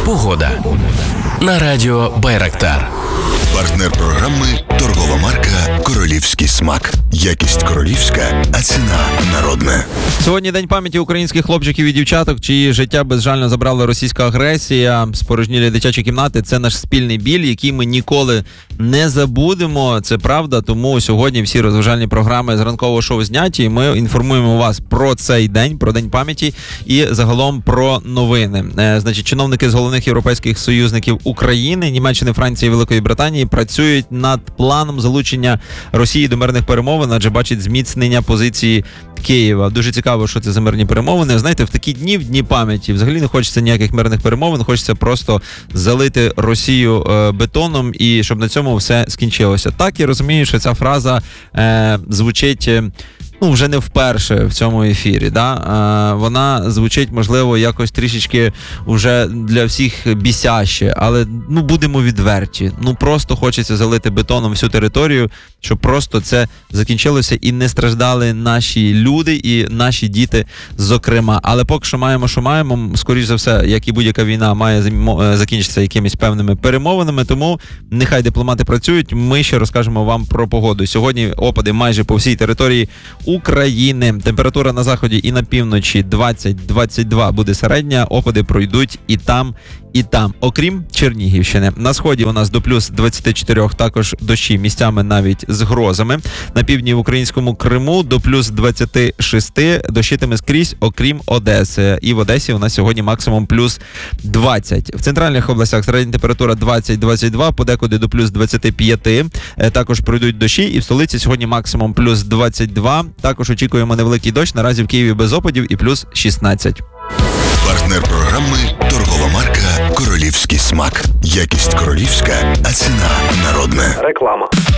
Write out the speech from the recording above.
Погода на радіо Байрактар. Партнер програми – торгова марка «Королівський смак». Якість королівська, а ціна народна. Сьогодні день пам'яті українських хлопчиків і дівчаток, чиї життя безжально забрала російська агресія. Спорожнілі дитячі кімнати – це наш спільний біль, який ми ніколи не забудемо. Це правда, тому сьогодні всі розважальні програми з ранкового шоу зняті. І ми інформуємо вас про цей день, про День пам'яті і загалом про новини. Значить, чиновники з головних європейських союзників України, Німеччини, Франції, Великої Британії працюють над планом залучення Росії до мирних перемовин, адже бачить зміцнення позиції Києва. Дуже цікаво, що це за мирні перемовини. Знаєте, в такі дні, в Дні пам'яті, взагалі не хочеться ніяких мирних перемовин, хочеться просто залити Росію бетоном і щоб на цьому все скінчилося. Так, я розумію, що ця фраза звучить вже не вперше в цьому ефірі. Да? Вона звучить, можливо, якось трішечки вже для всіх бісяще, але будемо відверті. Просто хочеться залити бетоном всю територію, щоб просто це закінчилося і не страждали наші люди і наші діти, зокрема. Але поки що маємо, що маємо, скоріш за все, як і будь-яка війна, має закінчитися якимись певними перемовинами, тому нехай дипломати працюють, ми ще розкажемо вам про погоду. Сьогодні опади майже по всій території України. Температура на заході і на півночі 20-22 буде середня, опади пройдуть і там, і там, окрім Чернігівщини. На сході у нас до плюс 24, також дощі, місцями навіть з грозами. На півдні в українському Криму до плюс 26, дощитиме скрізь, окрім Одеси. І в Одесі у нас сьогодні максимум плюс 20. В центральних областях середня температура 20-22, подекуди до плюс 25. Також пройдуть дощі, і в столиці сьогодні максимум плюс 22. Також очікуємо невеликий дощ, наразі в Києві без опадів і плюс 16. Партнер програми – торгова марка «Королівський смак». Якість королівська, а ціна народна. Реклама.